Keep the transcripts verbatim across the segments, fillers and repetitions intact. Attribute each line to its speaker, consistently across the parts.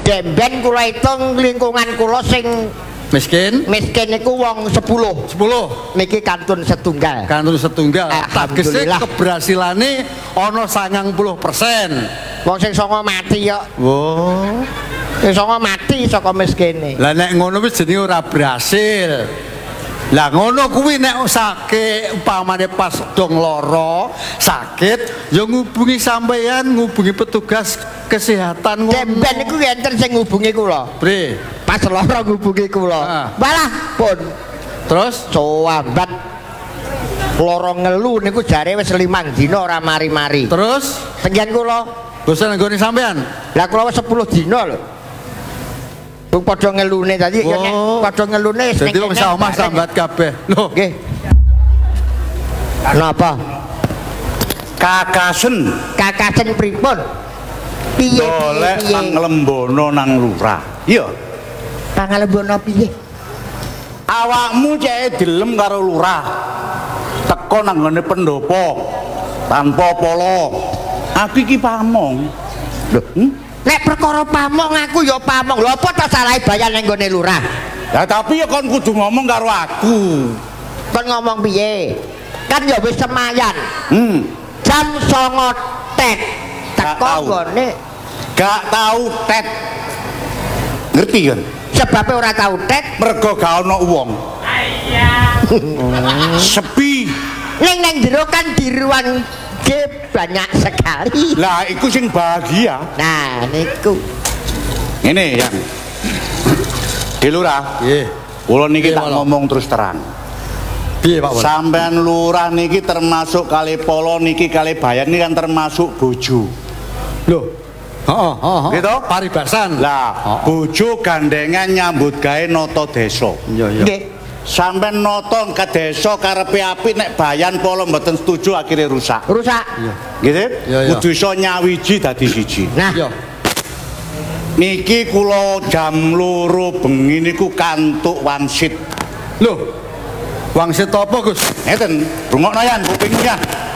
Speaker 1: Demben kula hitung lingkungan kula sing
Speaker 2: miskin
Speaker 1: miskin niku wong sepuluh
Speaker 2: sepuluh
Speaker 1: niki kantun setunggal
Speaker 2: kantun setunggal tegese
Speaker 1: alhamdulillah
Speaker 2: keberhasilane ana sangang puluh persen
Speaker 1: wong sing songo mati kok
Speaker 2: oh
Speaker 1: sing songo mati saka miskine
Speaker 2: lah nek ngono wis jenenge ora berhasil lah ngono kuwi nek sakit upamane pas dong loro sakit ya ngubungi sampeyan ngubungi petugas kesehatan ngono
Speaker 1: Demben niku enten sing ngubungi kula
Speaker 2: bre
Speaker 1: pas loro ngubungi kula
Speaker 2: ah.
Speaker 1: malah pun
Speaker 2: terus coambat
Speaker 1: loro ngelu niku jare wis limang dina ora mari-mari
Speaker 2: terus
Speaker 1: tenggen kula
Speaker 2: bosan nggone sampean
Speaker 1: lah kula wis sepuluh dina lho Bung padha ngelune tadi ya nek padha ngelune
Speaker 2: dadi wong sak omah sambat kabeh lho
Speaker 1: nggih napa
Speaker 3: kakasen
Speaker 1: kakasen pripun piye
Speaker 3: golek panglembono nang lurah iya
Speaker 1: pangalembono piye
Speaker 3: awakmu cek dilem karo lurah teko nang ngene pendopo tanpa polo aku iki pamong lho hmm?
Speaker 1: Nek perkara pamong aku ya pamong. Lho apa ta salahe bayan ning gone lurah?
Speaker 3: Ya tapi ya kon kudu ngomong karo aku.
Speaker 1: Kon ngomong piye? Kan ya wis semayan.
Speaker 3: Hmm.
Speaker 1: Jam songo tet. Teko gone.
Speaker 3: Gak tau tet. Ngerti kan?
Speaker 1: Sebabe ora tau tet
Speaker 3: mergo gak ono wong. Iya. Sepi.
Speaker 1: Ning nang jero kan di ruang banyak sekali.
Speaker 3: Lah iku sing bahagia.
Speaker 1: Nah niku.
Speaker 3: Ini yang di lurah.
Speaker 2: Nggih.
Speaker 3: Kula niki tak ngomong terus terang.
Speaker 2: Piye Pak?
Speaker 3: Sampean lurah niki termasuk kali polo niki kali bayan niki kan termasuk bojo.
Speaker 2: Loh. Heeh, heeh.
Speaker 3: Gitu?
Speaker 2: Paribasan.
Speaker 3: Lah, bojo gandengan nyambut gawe nata desa.
Speaker 2: Iya, iya.
Speaker 1: Nggih.
Speaker 3: Sampeyan nata ke desa karepe apik nek bayan polo mboten setuju akhirnya rusak.
Speaker 1: Rusak.
Speaker 2: Iya.
Speaker 3: Gitu?
Speaker 2: Iya, iya.
Speaker 3: Kudu iso nyawiji dadi siji.
Speaker 1: Nah,
Speaker 2: Iya.
Speaker 3: Niki kula jam loro bengi niku kantuk wangsit.
Speaker 2: Loh. Wangsit apa, Gus?
Speaker 3: Ngeten, rungokno yan kupingnya.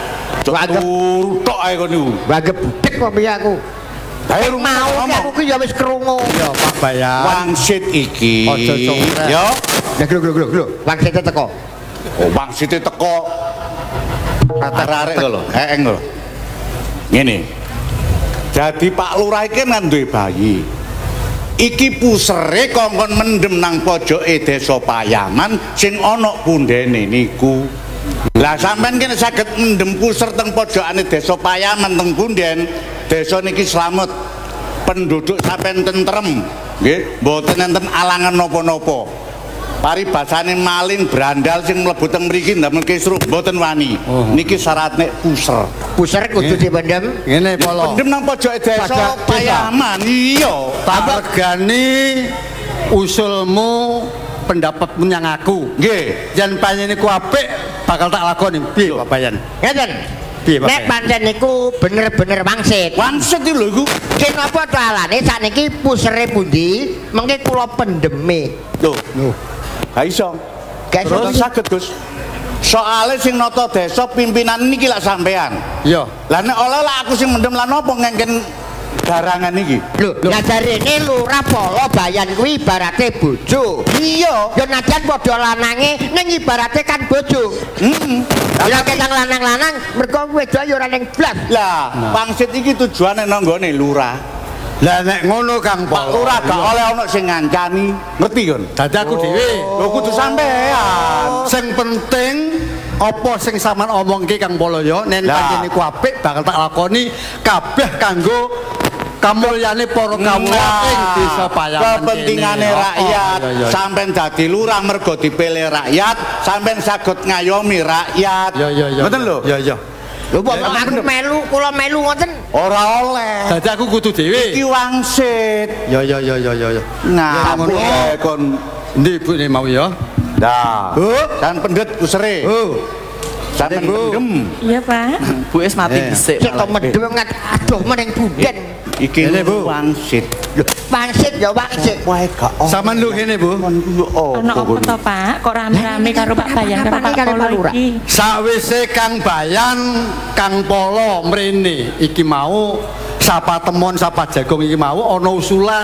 Speaker 3: Turu tok ae kon niku.
Speaker 1: bagep budek kok piye aku.
Speaker 3: Bae
Speaker 1: Mau aku ki ya wis krungu.
Speaker 2: Iya, Pak Bayan.
Speaker 3: Wangsit iki.
Speaker 2: Aja congkrek.
Speaker 3: Yo.
Speaker 1: Lah gluk gluk gluk gluk. Wangsite teko.
Speaker 3: Oh, wangsite teko. Arek-arek lho, heeng lho. Ngene. Jadi Pak Lurah iki kan duwe bayi. Iki pusere kongkon mendem nang pojoke desa Payaman sing ana pundene niku. Lah sampean kene saged mendem puser teng pojokane desa Payaman teng punden, desa niki slamet. Penduduk sampean tentrem, nggih, mboten enten alangan napa-napa. Paribasane maling brandal sing mlebu teng mriki ndamel kisruk mboten wani. Oh. Niki syaratne puser.
Speaker 1: Puser kudu dipendem.
Speaker 2: Ngene polo.
Speaker 3: Pendem nang pojoke desa Payaman. Iya.
Speaker 2: Tak regani usulmu pendapatmu yang aku.
Speaker 3: Nggih.
Speaker 2: Jan pancen niku apik bakal tak lakoni. Piye Pak Bayan?
Speaker 1: Ngeten.
Speaker 2: Piye Pak?
Speaker 1: Nek pancen niku bener-bener wangsit.
Speaker 3: Wangsit iki lho iku.
Speaker 1: Kenapa to alane sakniki pusere pundi? Mengke kula pendeme.
Speaker 3: Lho. Lho. Gak iso.
Speaker 1: Gak iso
Speaker 3: saged, Gus. Soale sing nata desa pimpinan niki lak sampean.
Speaker 2: Iya.
Speaker 3: Lah nek oleh lah aku sing mendem lan napa ngengken garangan iki.
Speaker 1: Lho, lah jarene lurah polo bayan kuwi ibarate bojo.
Speaker 3: Iya.
Speaker 1: Ya najan padha lanange ning ibarate kan bojo.
Speaker 3: Heeh.
Speaker 1: Lah nek nang lanang-lanang mergo wedok ya ora ning blas.
Speaker 3: Lah, wangsit iki tujuane nang nggone lurah.
Speaker 2: Lah nek ngono Kang
Speaker 3: Pak
Speaker 2: Polo.
Speaker 3: Lurah gak oleh ana sing ngancani, ngerti kon?
Speaker 2: Dadi aku dhewe.
Speaker 3: Lho kudu sampean.
Speaker 2: Sing penting apa sing sampean omongke Kang Polo ya, nek pancen niku apik bakal tak lakoni kabeh kanggo kamulyane para kawula ing desa Payaman.
Speaker 3: Kepentingane rakyat, sampean dadi lurah mergo dipilih rakyat, sampean saged ngayomi rakyat.
Speaker 2: Ya ya ya.
Speaker 3: Ngoten lho.
Speaker 2: Ya ya.
Speaker 1: Lho kok aku melu, kula melu ngoten.
Speaker 3: Ora oleh.
Speaker 2: Dadi aku kudu dhewe.
Speaker 3: Iki wangsit.
Speaker 2: Ya ya ya ya ya.
Speaker 3: Ngapuk ae kon.
Speaker 2: Ndi Bu ne mau ya?
Speaker 3: Nah,
Speaker 2: Bu,
Speaker 3: kan pendet usere.
Speaker 2: Bu.
Speaker 3: Sampeyan mendem.
Speaker 4: Iya Pak.
Speaker 5: Bu es mati dhisik.
Speaker 1: Sik to medhem ngat aduh meneng bunden.
Speaker 3: Iki
Speaker 2: Ini, Bu.
Speaker 3: wangsit.
Speaker 1: Wangsit ya wangsit.
Speaker 3: Wae gak ono.
Speaker 2: Sampeyan lho kene Bu.
Speaker 4: Ono apa to Pak? Kok rame-rame karo Pak Bayan karo Pak Polo iki?
Speaker 2: Sawise Kang Bayan, Kang Polo mrene iki mau sapa temon sapa jagung iki mau ana usulan